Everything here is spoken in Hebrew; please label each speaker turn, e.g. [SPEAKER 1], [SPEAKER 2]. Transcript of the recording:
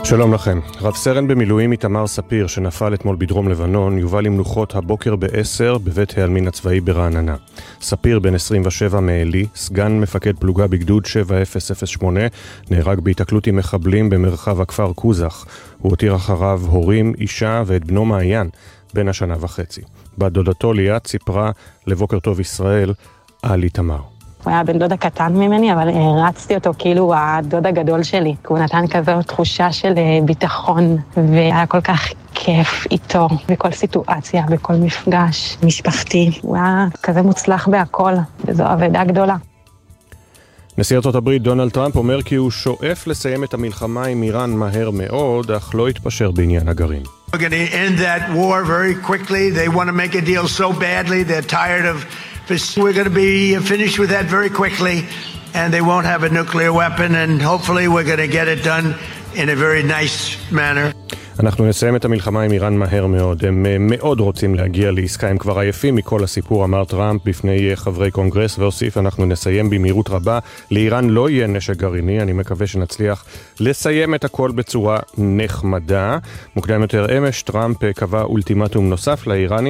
[SPEAKER 1] שלום לכם. רב סרן במילואים איתמר ספיר שנפל אתמול בדרום לבנון יובא למנוחות הבוקר ב-10 בבית העלמין הצבאי ברעננה. ספיר בן 27 מאלי, סגן מפקד פלוגה בגדוד 7008, נהרג בהתקלות עם מחבלים במרחב הכפר קוזח. הוא הותיר אחריו הורים, אישה ואת בנו מעיין בן השנה וחצי. בת דודתו ליאת סיפרה לבוקר טוב ישראל על איתמר.
[SPEAKER 2] הוא היה בן דוד הקטן ממני, אבל הרצתי אותו כאילו הדוד הגדול שלי. הוא נתן כזו תחושה של ביטחון, והיה כל כך כיף איתו, בכל סיטואציה, בכל מפגש משפחתי. הוא היה כזה מוצלח בהכל, וזו עבודה גדולה.
[SPEAKER 1] נשיא ארצות הברית דונלד טראמפ אומר כי הוא שואף לסיים את המלחמה עם איראן מהר מאוד, אך לא יתפשר בעניין הגרעין.
[SPEAKER 3] We're going to end that war very quickly. They want to make a deal so badly. They're tired of We're going to be finished with that very quickly, and they won't have a nuclear weapon, and hopefully we're going to get it done in a very nice manner.
[SPEAKER 1] אנחנו נסיים את המלחמה עם איראן מהר מאוד. הם מאוד רוצים להגיע לעסקה, הם כבר עייפים מכל הסיפור, אמר טראמפ בפני חברי קונגרס, והוסיף, אנחנו נסיים במהירות רבה. לאיראן לא יהיה נשק גרעיני, אני מקווה שנצליח לסיים את הכל בצורה נחמדה. מוקדם יותר אמש, טראמפ קבע אולטימטום נוסף לאיראנים,